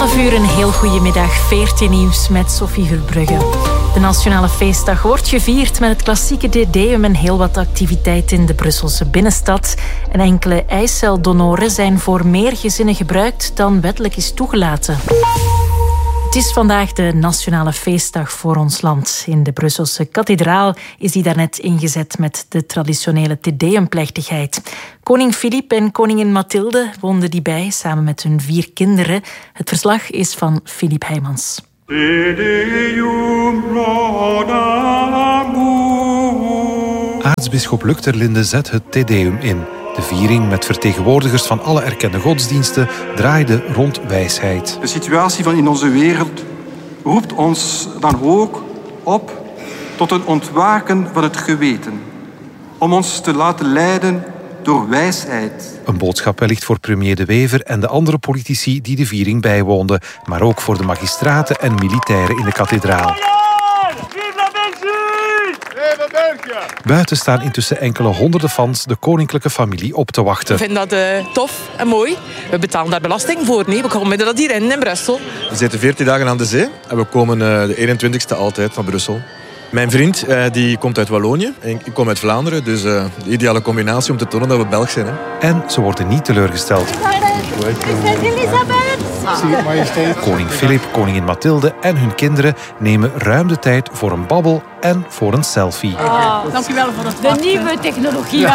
11:00, een heel goede middag. 14 nieuws met Sophie Verbrugge. De Nationale Feestdag wordt gevierd met het klassieke Te Deum en heel wat activiteiten in de Brusselse binnenstad. En enkele eiceldonoren zijn voor meer gezinnen gebruikt dan wettelijk is toegelaten. Het is vandaag de Nationale Feestdag voor ons land. In de Brusselse kathedraal is die daarnet ingezet met de traditionele Te Deum-plechtigheid. Koning Filip en koningin Mathilde woonden die bij, samen met hun 4 kinderen. Het verslag is van Filip Heijmans. Aartsbisschop Luc ter Linde zet het Te Deum in. De viering met vertegenwoordigers van alle erkende godsdiensten draaide rond wijsheid. De situatie van in onze wereld roept ons dan ook op tot een ontwaken van het geweten. Om ons te laten leiden door wijsheid. Een boodschap wellicht voor premier De Wever en de andere politici die de viering bijwoonden. Maar ook voor de magistraten en militairen in de kathedraal. Buiten staan intussen enkele honderden fans de koninklijke familie op te wachten. We vinden dat tof en mooi. We betalen daar belasting voor. Nee, we komen dat hier in Brussel. We zitten 14 dagen aan de zee en we komen de 21ste altijd van Brussel. Mijn vriend die komt uit Wallonië en ik kom uit Vlaanderen. Dus de ideale combinatie om te tonen dat we Belg zijn. Hè. En ze worden niet teleurgesteld. Koning Filip, koningin Mathilde en hun kinderen nemen ruim de tijd voor een babbel en voor een selfie. Dankjewel voor de nieuwe technologie.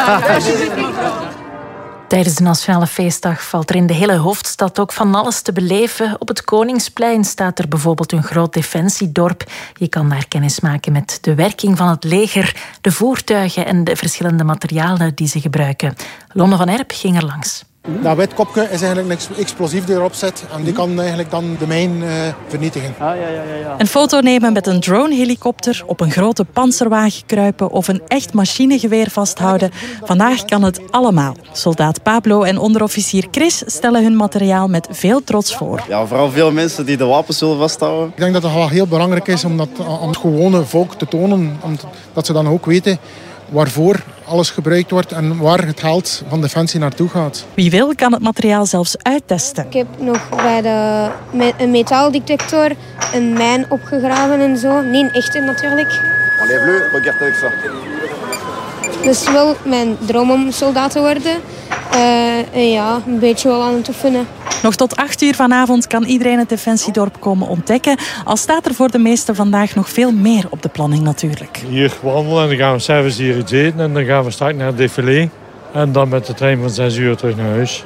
Tijdens de Nationale Feestdag valt er in de hele hoofdstad ook van alles te beleven. Op het Koningsplein staat er bijvoorbeeld een groot defensiedorp. Je kan daar kennis maken met de werking van het leger, de voertuigen en de verschillende materialen die ze gebruiken. Lonne van Erp ging er langs. Dat wit kopje is eigenlijk een explosief die erop zit en die kan eigenlijk dan de mijn vernietigen. Een foto nemen met een drone-helikopter, op een grote panzerwagen kruipen of een echt machinegeweer vasthouden. Vandaag kan het allemaal. Soldaat Pablo en onderofficier Chris stellen hun materiaal met veel trots voor. Ja, vooral veel mensen die de wapens zullen vasthouden. Ik denk dat het wel heel belangrijk is om dat aan het gewone volk te tonen, dat ze dan ook weten waarvoor alles gebruikt wordt en waar het geld van Defensie naartoe gaat. Wie wil kan het materiaal zelfs uittesten. Ik heb nog bij een metaaldetector een mijn opgegraven en zo. Nee, een echte natuurlijk. Enlève-le, regarde avec ça. Dus wel mijn droom om soldaat te worden. Een beetje wel aan het oefenen. Nog tot 8:00 vanavond kan iedereen het Defensiedorp komen ontdekken. Al staat er voor de meesten vandaag nog veel meer op de planning natuurlijk. Hier wandelen en dan gaan we 's avonds hier iets eten en dan gaan we straks naar het défilé. En dan met de trein van 6:00 terug naar huis.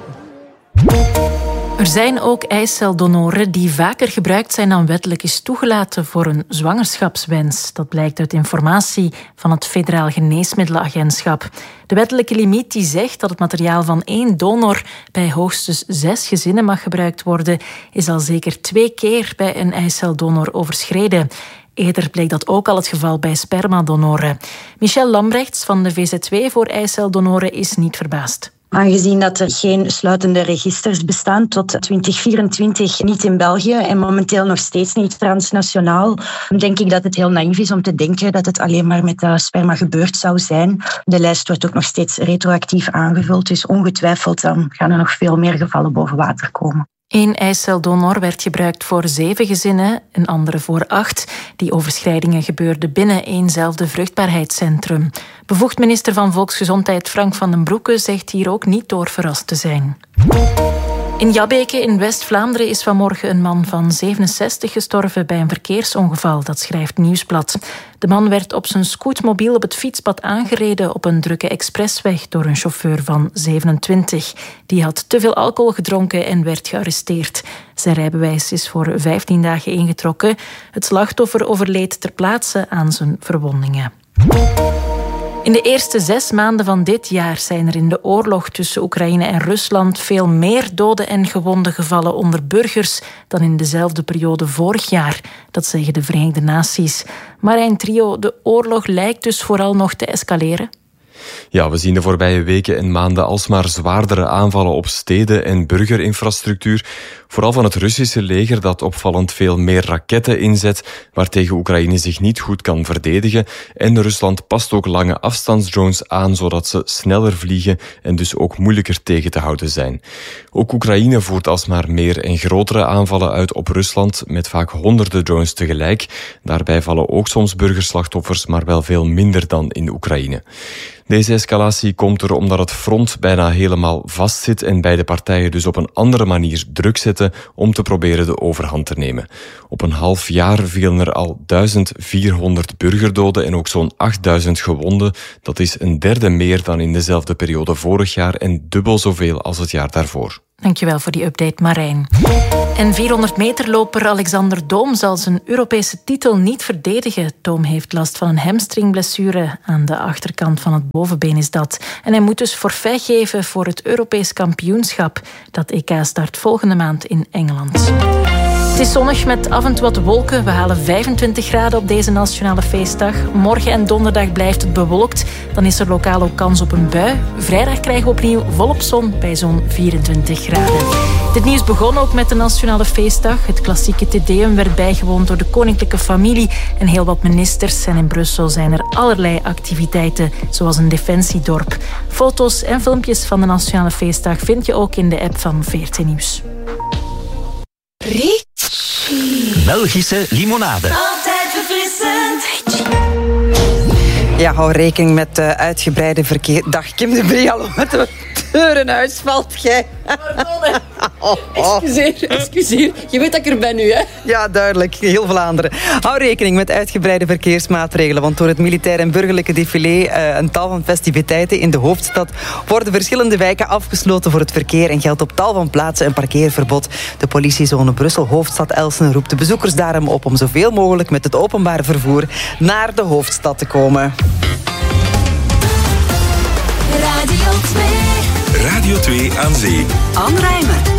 Er zijn ook eiceldonoren die vaker gebruikt zijn dan wettelijk is toegelaten voor een zwangerschapswens. Dat blijkt uit informatie van het Federaal Geneesmiddelenagentschap. De wettelijke limiet die zegt dat het materiaal van 1 donor bij hoogstens 6 gezinnen mag gebruikt worden, is al zeker 2 keer bij een eiceldonor overschreden. Eerder bleek dat ook al het geval bij spermadonoren. Michelle Lambrechts van de VZW voor eiceldonoren is niet verbaasd. Aangezien dat er geen sluitende registers bestaan tot 2024, niet in België en momenteel nog steeds niet transnationaal, denk ik dat het heel naïef is om te denken dat het alleen maar met sperma gebeurd zou zijn. De lijst wordt ook nog steeds retroactief aangevuld, dus ongetwijfeld gaan er nog veel meer gevallen boven water komen. 1 eiceldonor werd gebruikt voor 7 gezinnen, een andere voor 8. Die overschrijdingen gebeurden binnen éénzelfde vruchtbaarheidscentrum. Bevoegd minister van Volksgezondheid Frank van den Broeke zegt hier ook niet door verrast te zijn. In Jabbeke in West-Vlaanderen is vanmorgen een man van 67 gestorven bij een verkeersongeval, dat schrijft Nieuwsblad. De man werd op zijn scootmobiel op het fietspad aangereden op een drukke expressweg door een chauffeur van 27. Die had te veel alcohol gedronken en werd gearresteerd. Zijn rijbewijs is voor 15 dagen ingetrokken. Het slachtoffer overleed ter plaatse aan zijn verwondingen. In de eerste 6 maanden van dit jaar zijn er in de oorlog tussen Oekraïne en Rusland veel meer doden en gewonden gevallen onder burgers dan in dezelfde periode vorig jaar. Dat zeggen de Verenigde Naties. Marijn Trio, de oorlog lijkt dus vooral nog te escaleren. Ja, we zien de voorbije weken en maanden alsmaar zwaardere aanvallen op steden en burgerinfrastructuur. Vooral van het Russische leger dat opvallend veel meer raketten inzet, waartegen Oekraïne zich niet goed kan verdedigen. En Rusland past ook lange afstandsdrones aan, zodat ze sneller vliegen en dus ook moeilijker tegen te houden zijn. Ook Oekraïne voert alsmaar meer en grotere aanvallen uit op Rusland, met vaak honderden drones tegelijk. Daarbij vallen ook soms burgerslachtoffers, maar wel veel minder dan in Oekraïne. Deze escalatie komt er omdat het front bijna helemaal vastzit en beide partijen dus op een andere manier druk zetten om te proberen de overhand te nemen. Op een half jaar vielen er al 1400 burgerdoden en ook zo'n 8000 gewonden. Dat is een derde meer dan in dezelfde periode vorig jaar en dubbel zoveel als het jaar daarvoor. Dankjewel voor die update, Marijn. En 400-meterloper Alexander Doom zal zijn Europese titel niet verdedigen. Doom heeft last van een hamstringblessure. Aan de achterkant van het bovenbeen is dat. En hij moet dus forfait geven voor het Europees kampioenschap. Dat EK start volgende maand in Engeland. Het is zonnig met af en toe wat wolken. We halen 25 graden op deze nationale feestdag. Morgen en donderdag blijft het bewolkt. Dan is er lokaal ook kans op een bui. Vrijdag krijgen we opnieuw volop zon bij zo'n 24 graden. Dit nieuws begon ook met de nationale feestdag. Het klassieke Te Deum werd bijgewoond door de koninklijke familie en heel wat ministers. En in Brussel zijn er allerlei activiteiten, zoals een defensiedorp. Foto's en filmpjes van de nationale feestdag vind je ook in de app van VRT Nieuws. Belgische limonade. Altijd verfrissend. Ja, hou rekening met uitgebreide verkeer. Dag Kim de Brie, hallo, met de deurenhuis valt jij. Excuseer. Je weet dat ik er ben nu, hè? Ja, duidelijk. Heel Vlaanderen. Hou rekening met uitgebreide verkeersmaatregelen, want door het militair en burgerlijke défilé, een tal van festiviteiten in de hoofdstad, worden verschillende wijken afgesloten voor het verkeer en geldt op tal van plaatsen een parkeerverbod. De politiezone Brussel-Hoofdstad-Elsen roept de bezoekers daarom op om zoveel mogelijk met het openbaar vervoer naar de hoofdstad te komen. Radio 2 aan Zee. Anne Rijmer.